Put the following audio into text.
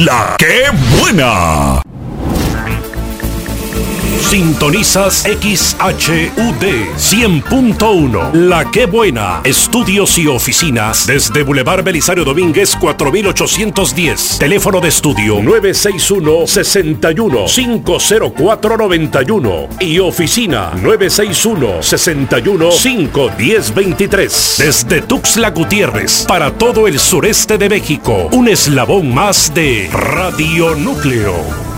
La Que Buena. Sintonizas XHUD 100.1. La Que Buena. Estudios y oficinas desde Boulevard Belisario Domínguez 4810. Teléfono de estudio 961-61-50491 y oficina 961-61-51023. Desde Tuxtla Gutiérrez para todo el sureste de México. Un eslabón más de Radio Núcleo.